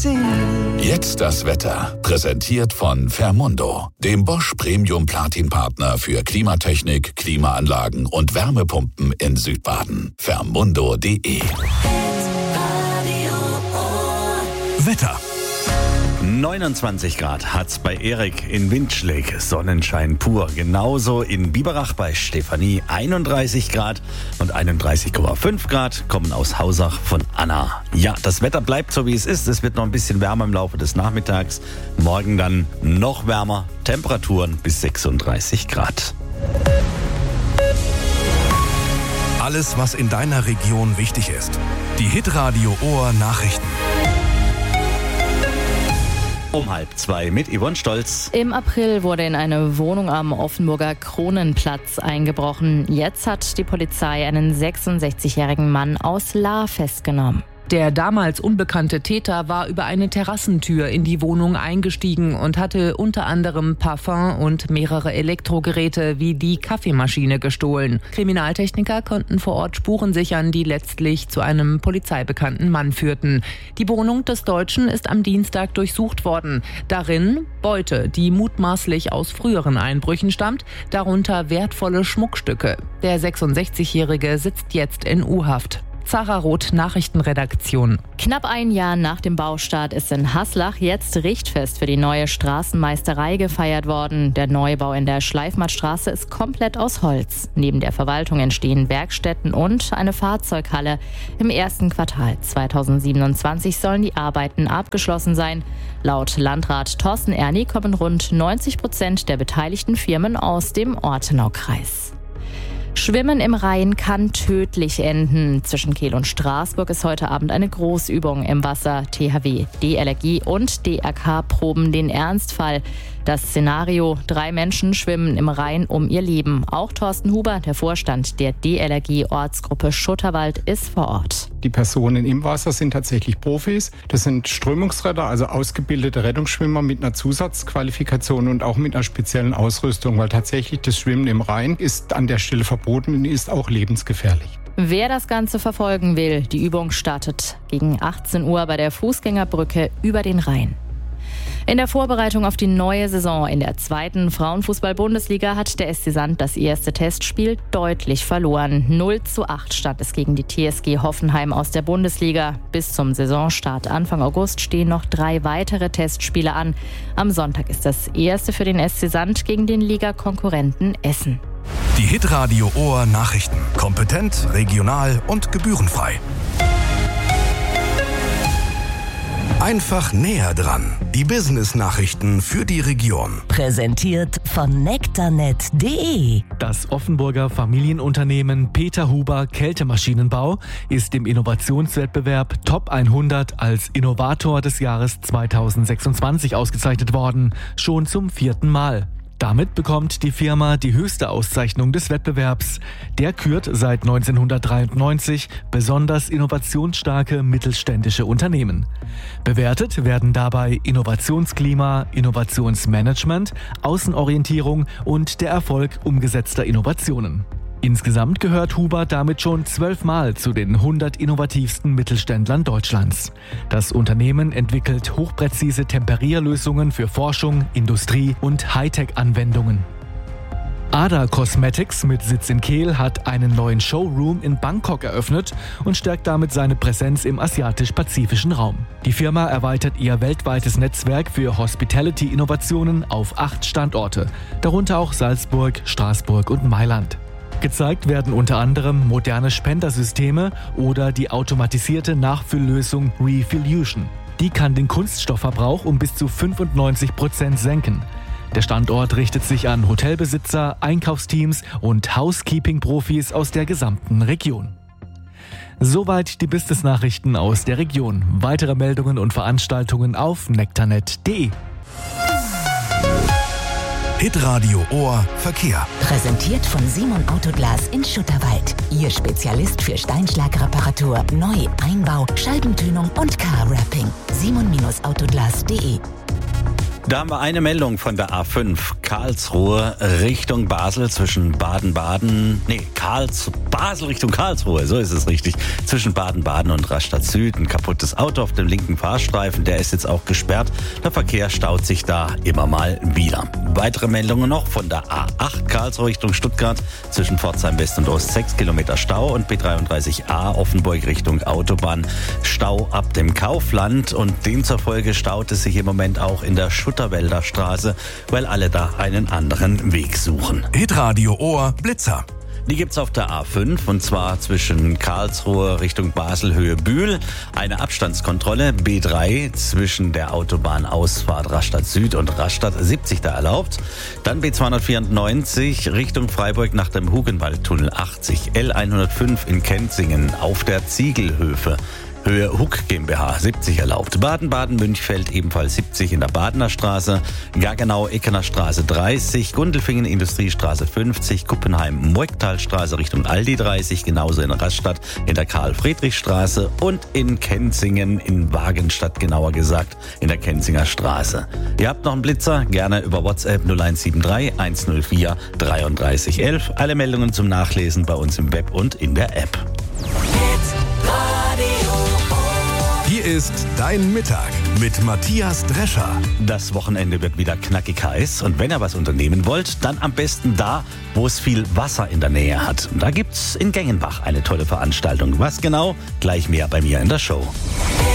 Jetzt das Wetter. Präsentiert von Fermundo, dem Bosch Premium Platin Partner für Klimatechnik, Klimaanlagen und Wärmepumpen in Südbaden. Fermundo.de. Wetter. 29 Grad hat's bei Erik in Windschläg, Sonnenschein pur. Genauso in Biberach bei Stefanie 31 Grad und 31,5 Grad kommen aus Hausach von Anna. Ja, das Wetter bleibt so wie es ist. Es wird noch ein bisschen wärmer im Laufe des Nachmittags. Morgen dann noch wärmer, Temperaturen bis 36 Grad. Alles, was in deiner Region wichtig ist. Die Hitradio Ohr Nachrichten. Um 1:30 mit Yvonne Stolz. Im April wurde in eine Wohnung am Offenburger Kronenplatz eingebrochen. Jetzt hat die Polizei einen 66-jährigen Mann aus Lahr festgenommen. Der damals unbekannte Täter war über eine Terrassentür in die Wohnung eingestiegen und hatte unter anderem Parfum und mehrere Elektrogeräte wie die Kaffeemaschine gestohlen. Kriminaltechniker konnten vor Ort Spuren sichern, die letztlich zu einem polizeibekannten Mann führten. Die Wohnung des Deutschen ist am Dienstag durchsucht worden. Darin Beute, die mutmaßlich aus früheren Einbrüchen stammt, darunter wertvolle Schmuckstücke. Der 66-Jährige sitzt jetzt in U-Haft. Zara Roth, Nachrichtenredaktion. Knapp ein Jahr nach dem Baustart ist in Haslach jetzt Richtfest für die neue Straßenmeisterei gefeiert worden. Der Neubau in der Schleifmattstraße ist komplett aus Holz. Neben der Verwaltung entstehen Werkstätten und eine Fahrzeughalle. Im ersten Quartal 2027 sollen die Arbeiten abgeschlossen sein. Laut Landrat Thorsten Erni kommen rund 90% der beteiligten Firmen aus dem Ortenaukreis. Schwimmen im Rhein kann tödlich enden. Zwischen Kehl und Straßburg ist heute Abend eine Großübung im Wasser. THW, DLRG und DRK proben den Ernstfall. Das Szenario: 3 Menschen schwimmen im Rhein um ihr Leben. Auch Thorsten Huber, der Vorstand der DLRG-Ortsgruppe Schutterwald, ist vor Ort. Die Personen im Wasser sind tatsächlich Profis. Das sind Strömungsretter, also ausgebildete Rettungsschwimmer mit einer Zusatzqualifikation und auch mit einer speziellen Ausrüstung, weil tatsächlich das Schwimmen im Rhein ist an der Stelle verboten und ist auch lebensgefährlich. Wer das Ganze verfolgen will, die Übung startet gegen 18 Uhr bei der Fußgängerbrücke über den Rhein. In der Vorbereitung auf die neue Saison in der 2. Frauenfußball-Bundesliga hat der SC Sand das erste Testspiel deutlich verloren. 0:8 stand es gegen die TSG Hoffenheim aus der Bundesliga. Bis zum Saisonstart Anfang August stehen noch 3 weitere Testspiele an. Am Sonntag ist das erste für den SC Sand gegen den Ligakonkurrenten Essen. Die Hitradio Ohr Nachrichten. Kompetent, regional und gebührenfrei. Einfach näher dran. Die Business-Nachrichten für die Region. Präsentiert von nektarnet.de. Das Offenburger Familienunternehmen Peter Huber Kältemaschinenbau ist im Innovationswettbewerb Top 100 als Innovator des Jahres 2026 ausgezeichnet worden. Schon zum 4. Mal. Damit bekommt die Firma die höchste Auszeichnung des Wettbewerbs. Der kürt seit 1993 besonders innovationsstarke mittelständische Unternehmen. Bewertet werden dabei Innovationsklima, Innovationsmanagement, Außenorientierung und der Erfolg umgesetzter Innovationen. Insgesamt gehört Huber damit schon 12 Mal zu den 100 innovativsten Mittelständlern Deutschlands. Das Unternehmen entwickelt hochpräzise Temperierlösungen für Forschung, Industrie und Hightech-Anwendungen. Ada Cosmetics mit Sitz in Kehl hat einen neuen Showroom in Bangkok eröffnet und stärkt damit seine Präsenz im asiatisch-pazifischen Raum. Die Firma erweitert ihr weltweites Netzwerk für Hospitality-Innovationen auf 8 Standorte, darunter auch Salzburg, Straßburg und Mailand. Gezeigt werden unter anderem moderne Spendersysteme oder die automatisierte Nachfülllösung Refillution. Die kann den Kunststoffverbrauch um bis zu 95% senken. Der Standort richtet sich an Hotelbesitzer, Einkaufsteams und Housekeeping-Profis aus der gesamten Region. Soweit die Business-Nachrichten aus der Region. Weitere Meldungen und Veranstaltungen auf nektarnet.de. Hitradio Ohr Verkehr. Präsentiert von Simon Autoglas in Schutterwald. Ihr Spezialist für Steinschlagreparatur, Neu-, Einbau, Scheibentönung und Car-Wrapping. simon-autoglas.de Da haben wir eine Meldung von der A5 Karlsruhe Richtung Basel zwischen Basel Richtung Karlsruhe, so ist es richtig, zwischen Baden-Baden und Rastatt Süd. Ein kaputtes Auto auf dem linken Fahrstreifen, der ist jetzt auch gesperrt. Der Verkehr staut sich da immer mal wieder. Weitere Meldungen noch von der A8 Karlsruhe Richtung Stuttgart zwischen Pforzheim West und Ost 6 Kilometer Stau und B33A Offenburg Richtung Autobahn Stau ab dem Kaufland und demzufolge staut es sich im Moment auch in der Schutterwälder Straße, weil alle da einen anderen Weg suchen. Hitradio Ohr Blitzer. Die gibt's auf der A5 und zwar zwischen Karlsruhe Richtung Basel Höhe Bühl. Eine Abstandskontrolle B3 zwischen der Autobahnausfahrt Rastatt Süd und Rastatt 70 da erlaubt. Dann B294 Richtung Freiburg nach dem Hugenwaldtunnel 80 L105 in Kenzingen auf der Ziegelhöfe. Höhe Huck GmbH 70 erlaubt. Baden-Baden-Münchfeld ebenfalls 70 in der Badener Straße. Gargenau-Eckener Straße 30. Gundelfingen Industriestraße 50. Kuppenheim-Moigtalstraße Richtung Aldi 30. Genauso in Rastatt in der Karl-Friedrich-Straße. Und in Kenzingen, in Wagenstadt genauer gesagt, in der Kenzinger Straße. Ihr habt noch einen Blitzer? Gerne über WhatsApp 0173 104 3311. Alle Meldungen zum Nachlesen bei uns im Web und in der App. Hier ist dein Mittag mit Matthias Drescher. Das Wochenende wird wieder knackig heiß und wenn ihr was unternehmen wollt, dann am besten da, wo es viel Wasser in der Nähe hat. Da gibt's in Gengenbach eine tolle Veranstaltung. Was genau? Gleich mehr bei mir in der Show.